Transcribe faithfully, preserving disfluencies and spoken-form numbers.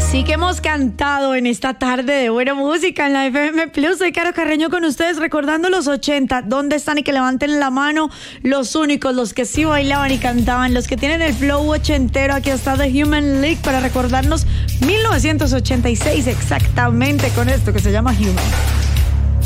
Sí que hemos cantado en esta tarde de buena música en la F M Plus. Soy Caro Carreño con ustedes recordando los ochenta. ¿Dónde están? Y que levanten la mano los únicos, los que sí bailaban y cantaban, los que tienen el flow ochentero. Aquí está The Human League para recordarnos mil novecientos ochenta y seis exactamente con esto que se llama Human.